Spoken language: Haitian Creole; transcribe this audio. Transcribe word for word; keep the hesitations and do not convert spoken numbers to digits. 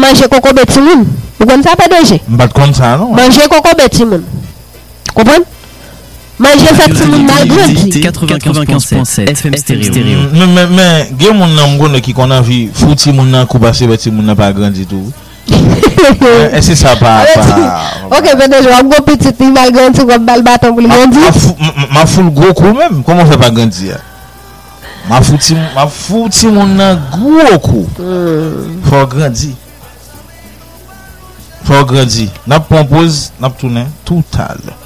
manger coco bête moun. Vous connaissez ça, P D G? Pas comme ça, non? Manger coco bête moun. Comprenez? Manger ça petit moun mal grandi. quatre-vingt-quinze point sept F M stéréo. Mais mais mais gen moun nan m'gonne qui qu'on a vu fouti moun nan couper petit moun nan pas grandi tout. Est-ce que ça pas OK, P D G, on go petit il mal grandi comme balle bâton pour le grandi. Ma foule gros coup même, comment fait pas grandir? Ma fouti ma fouti moun nan gros coup. Faut grandir. Faut grandir. N'a propose, n'a tourner total.